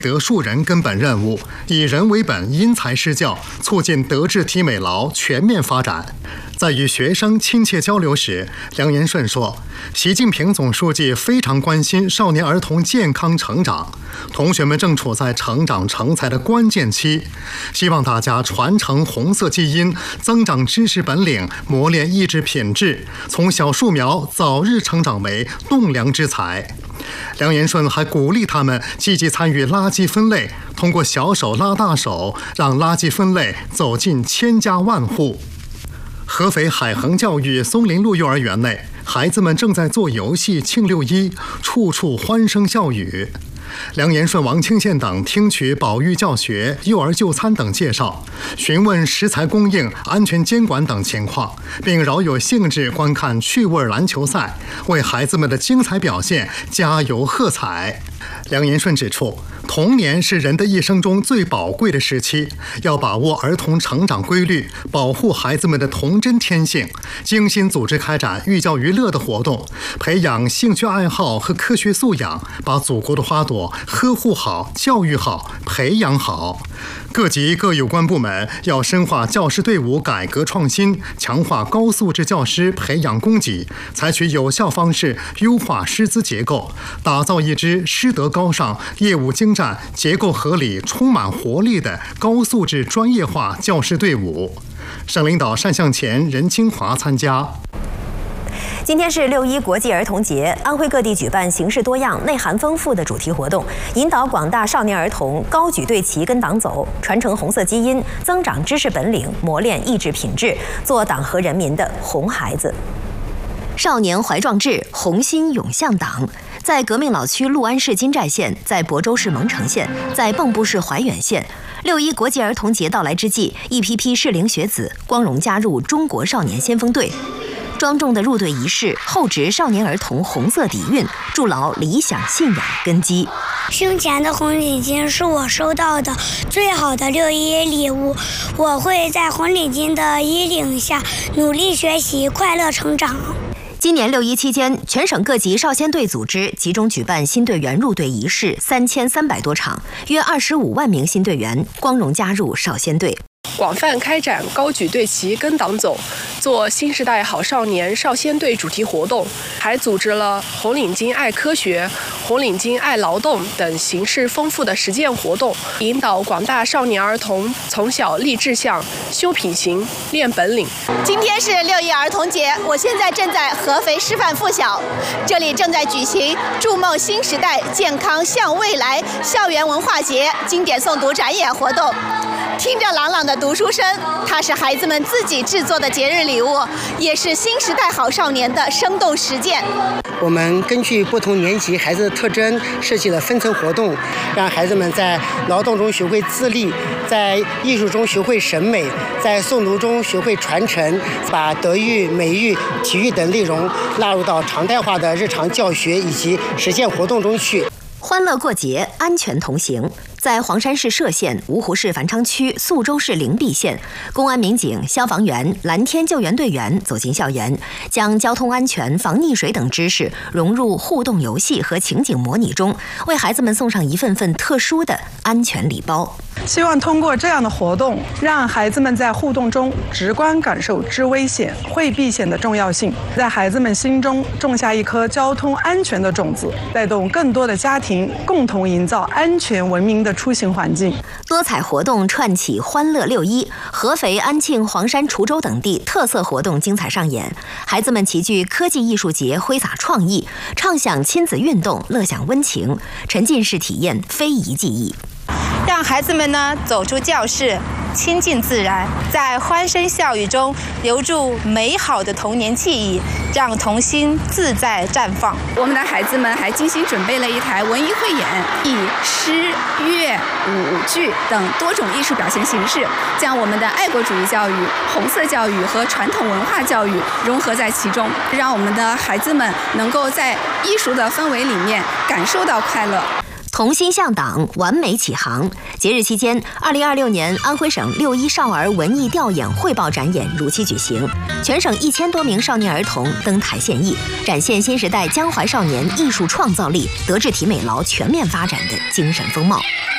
德树人根本任务，以人为本，因材施教，促进德智体美劳全面发展。在与学生亲切交流时，梁延顺说，习近平总书记非常关心少年儿童健康成长，同学们正处在成长成才的关键期，希望大家传承红色基因，增长知识本领，磨练意志品质，从小树苗早日成长为栋梁之才。梁延顺还鼓励他们积极参与垃圾分类，通过小手拉大手，让垃圾分类走进千家万户。合肥海恒教育松林路幼儿园内，孩子们正在做游戏庆6·1，处处欢声笑语。梁延顺、王清县等听取保育教学、幼儿就餐等介绍，询问食材供应、安全监管等情况，并饶有兴致观看趣味篮球赛，为孩子们的精彩表现加油喝彩。梁延顺指出，童年是人的一生中最宝贵的时期，要把握儿童成长规律，保护孩子们的童真天性，精心组织开展寓教于乐的活动，培养兴趣爱好和科学素养，把祖国的花朵呵护好、教育好、培养好。各级各有关部门要深化教师队伍改革创新，强化高素质教师培养供给，采取有效方式优化师资结构，打造一支师德高尚、业务精湛、结构合理、充满活力的高素质专业化教师队伍。省领导单向前、任清华参加。 今天是6·1国际儿童节，安徽各地举办形式多样、内涵丰富的主题活动，引导广大少年儿童高举队旗跟党走，传承红色基因，增长知识本领，磨练意志品质，做党和人民的红孩子。少年怀壮志，红心涌向党。在革命老区六安市金寨县，在亳州市蒙城县，在蚌埠市怀远县，6·1国际儿童节到来之际，一批批适龄学子光荣加入中国少年先锋队。庄重的入队仪式厚植少年儿童红色底蕴，筑牢理想信仰根基。 胸前的红领巾是我收到的最好的6·1礼物，我会在红领巾的引领下努力学习，快乐成长。 今年6·1期间，全省各级少先队组织集中举办新队员入队仪式3300多场，约25万名新队员光荣加入少先队。 广泛开展高举队旗跟党走，做新时代好少年少先队主题活动，还组织了红领巾爱科学、红领巾爱劳动等形式丰富的实践活动，引导广大少年儿童从小立志向、修品行、练本领。 今天是6·1儿童节，我现在正在合肥师范附小，这里正在举行筑梦新时代、健康向未来校园文化节经典诵读展演活动。听着朗朗的读书声，它是孩子们自己制作的节日礼物，也是新时代好少年的生动实践。 我们根据不同年级孩子的特征设计了分层活动，让孩子们在劳动中学会自立，在艺术中学会审美，在诵读中学会传承，把德育、美育、体育等内容纳入到常态化的日常教学以及实践活动中去。 欢乐过节，安全同行。在黄山市歙县、芜湖市繁昌区、宿州市灵璧县，公安民警、消防员、蓝天救援队员走进校园，将交通安全、防溺水等知识融入互动游戏和情景模拟中，为孩子们送上一份份特殊的安全礼包。 希望通过这样的活动，让孩子们在互动中直观感受知危险、会避险的重要性，在孩子们心中种下一颗交通安全的种子，带动更多的家庭共同营造安全文明的出行环境。 多彩活动串起欢乐6·1，合肥、安庆、黄山、滁州等地特色活动精彩上演，孩子们齐聚科技艺术节，挥洒创意，畅享亲子运动，乐享温情，沉浸式体验非遗技艺。 让孩子们呢走出教室，亲近自然，在欢声笑语中留住美好的童年记忆，让童心自在绽放。 我们的孩子们还精心准备了一台文艺汇演，以诗、乐、舞剧等多种艺术表现形式，将我们的爱国主义教育、红色教育和传统文化教育融合在其中，让我们的孩子们能够在艺术的氛围里面感受到快乐。 同心向党，完美启航。节日期间，2026年安徽省6·1少儿文艺调研汇报展演如期举行，全省1000多名少年儿童登台献艺，展现新时代江淮少年艺术创造力、德智体美劳全面发展的精神风貌。